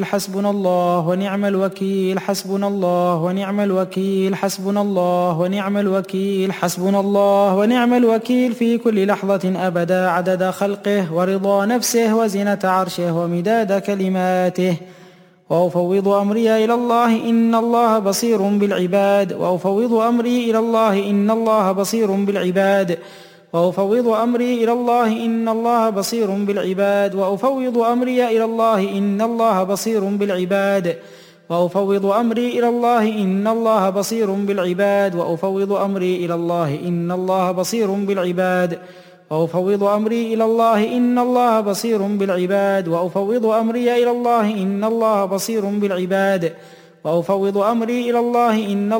حسبنا الله ونعم الوكيل حسبنا الله ونعم الوكيل حسبنا الله ونعم الوكيل حسبنا الله ونعم الوكيل في كل لحظة أبدا عدد خلقه ورضا نفسه وزنة عرشه ومداد كلماته. وأفوض أمري إلى الله إن الله بصير بالعباد وأفوض أمري إلى الله إن الله بصير بالعباد وأفوض أمري إلى الله إن الله بصير بالعباد وأفوض أمري إلى الله إن الله بصير بالعباد وأفوض أمري إلى الله إن الله بصير بالعباد وأفوض أمري إلى الله إن الله بصير بالعباد وأفوض أمري إلى الله إن الله بصير بالعباد وأفوض أمري إلى الله إن الله بصير بالعباد وأفوض أمري إلى الله إن